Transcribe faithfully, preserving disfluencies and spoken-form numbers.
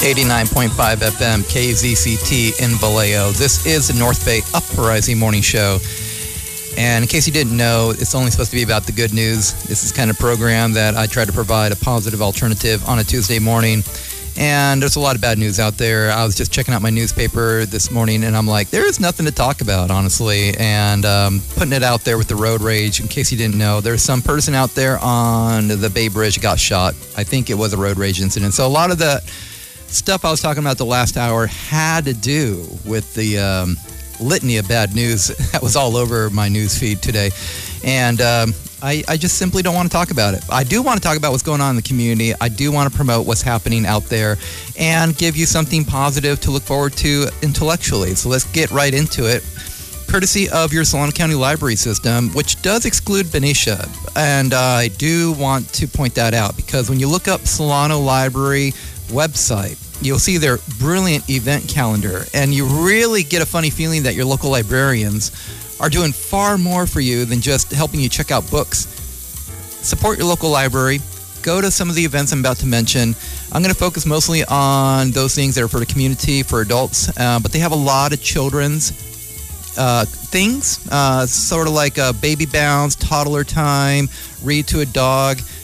eighty-nine point five F M, K Z C T in Vallejo. This is the North Bay Uprising Morning Show. And in case you didn't know, it's only supposed to be about the good news. This is kind of program that I try to provide a positive alternative on a Tuesday morning. And there's a lot of bad news out there. I was just checking out my newspaper this morning, and I'm like, there is nothing to talk about, honestly. And um, putting it out there with the road rage, in case you didn't know, there's some person out there on the Bay Bridge got shot. I think it was a road rage incident. So a lot of the stuff I was talking about the last hour had to do with the um, litany of bad news that was all over my news feed today. And um, I, I just simply don't want to talk about it. I do want to talk about what's going on in the community. I do want to promote what's happening out there and give you something positive to look forward to intellectually. So let's get right into it. Courtesy of your Solano County Library System, which does exclude Benicia. And uh, I do want to point that out because when you look up Solano Library website, you'll see their brilliant event calendar, and you really get a funny feeling that your local librarians are doing far more for you than just helping you check out books. Support your local library. Go to some of the events I'm about to mention. I'm going to focus mostly on those things that are for the community, for adults, uh, but they have a lot of children's uh, things, uh, sort of like uh, Baby Bounce, Toddler Time, Read to a Dog.